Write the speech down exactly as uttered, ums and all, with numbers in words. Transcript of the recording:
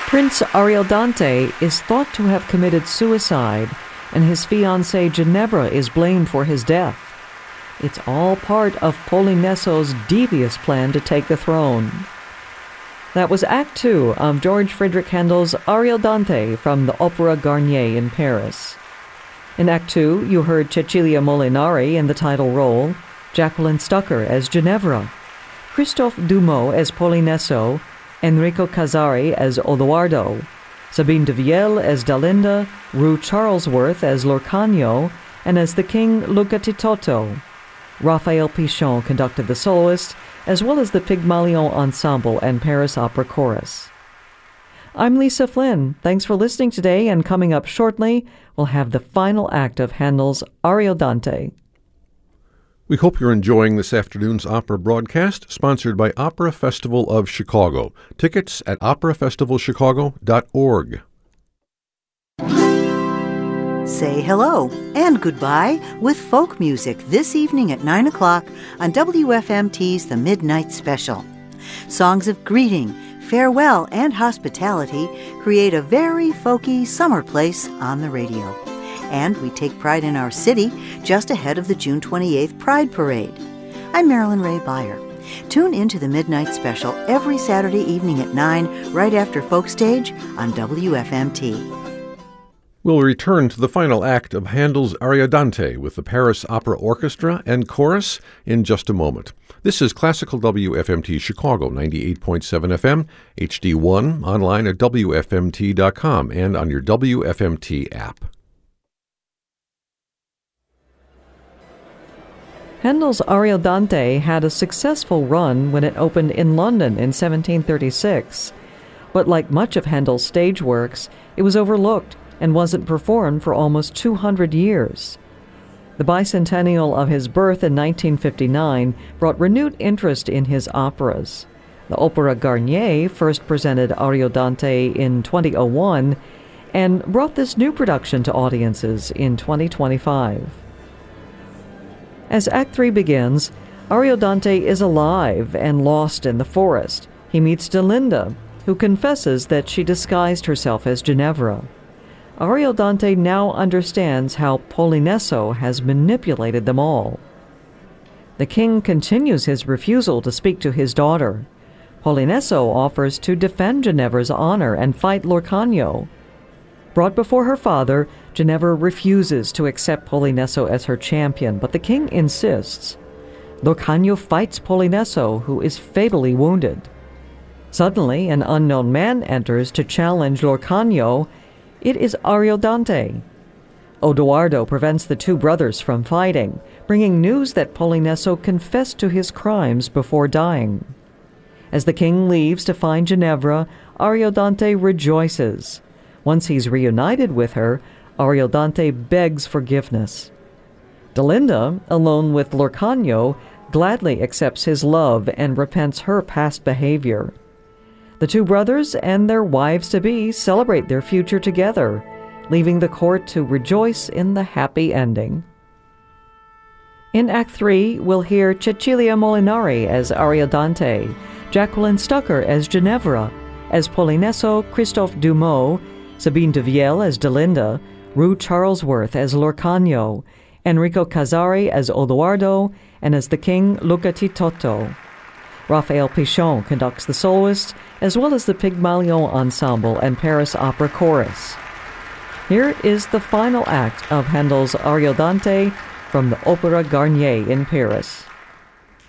Prince Ariodante is thought to have committed suicide, and his fiancée Ginevra is blamed for his death. It's all part of Polonezzo's devious plan to take the throne. That was Act Two of George Friedrich Handel's Ariodante from the Opera Garnier in Paris. In Act Two, you heard Cecilia Molinari in the title role, Jacqueline Stucker as Ginevra, Christophe Dumont as Polonezzo, Enrico Casari as Odoardo, Sabine de Viel as Dalinda, Rue Charlesworth as Lorcagno, and as the king Luca Titotto. Raphael Pichon conducted the soloists, as well as the Pygmalion Ensemble and Paris Opera Chorus. I'm Lisa Flynn. Thanks for listening today, and coming up shortly, we'll have the final act of Handel's Ariodante. We hope you're enjoying this afternoon's opera broadcast, sponsored by Opera Festival of Chicago. Tickets at opera festival chicago dot org. Say hello and goodbye with folk music this evening at nine o'clock on W F M T's The Midnight Special. Songs of greeting, farewell, and hospitality create a very folky summer place on the radio. And we take pride in our city just ahead of the June twenty-eighth Pride Parade. I'm Marilyn Ray Beyer. Tune into the Midnight Special every Saturday evening at nine, right after Folk Stage on W F M T. We'll return to the final act of Handel's Ariodante with the Paris Opera Orchestra and Chorus in just a moment. This is Classical W F M T Chicago, ninety-eight point seven F M, H D one, online at W F M T dot com and on your W F M T app. Handel's Ariodante had a successful run when it opened in London in seventeen thirty-six. But like much of Handel's stage works, it was overlooked and wasn't performed for almost two hundred years. The bicentennial of his birth in nineteen fifty-nine brought renewed interest in his operas. The Opera Garnier first presented Ariodante in twenty oh one and brought this new production to audiences in twenty twenty-five. As Act Three begins, Ariodante is alive and lost in the forest. He meets Dalinda, who confesses that she disguised herself as Ginevra. Ariodante now understands how Polonezzo has manipulated them all. The king continues his refusal to speak to his daughter. Polonezzo offers to defend Ginevra's honor and fight Lorcagno. Brought before her father, Ginevra refuses to accept Polonezzo as her champion, but the king insists. Lorcagno fights Polonezzo, who is fatally wounded. Suddenly, an unknown man enters to challenge Lorcagno. It is Ariodante. Odoardo prevents the two brothers from fighting, bringing news that Polonezzo confessed to his crimes before dying. As the king leaves to find Ginevra, Ariodante rejoices. Once he's reunited with her, Ariodante begs forgiveness. Dalinda, alone with Lorcagno, gladly accepts his love and repents her past behavior. The two brothers and their wives-to-be celebrate their future together, leaving the court to rejoice in the happy ending. In Act Three, we'll hear Cecilia Molinari as Ariodante, Jacqueline Stucker as Ginevra, as Polonezzo Christophe Dumont, Sabine de Viel as Dalinda, Rue Charlesworth as Lorcagno, Enrico Casari as Odoardo, and as the king Luca Titotto. Raphael Pichon conducts the soloists, as well as the Pygmalion Ensemble and Paris Opera Chorus. Here is the final act of Handel's Ariodante from the Opera Garnier in Paris.